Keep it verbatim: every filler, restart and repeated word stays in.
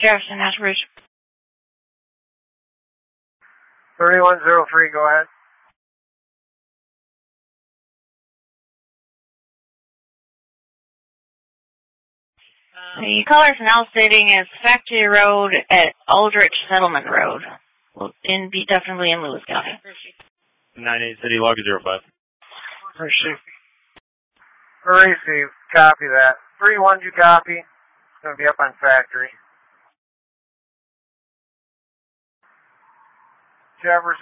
Jefferson, National Bridge. thirty-one oh three, go ahead. The caller is now stating it's Factory Road at Aldrich Settlement Road. Will in be definitely in Lewis County. nine eight City Log zero five. Receive. Receive. Copy that. three one, you copy. It's going to be up on Factory. Jefferson.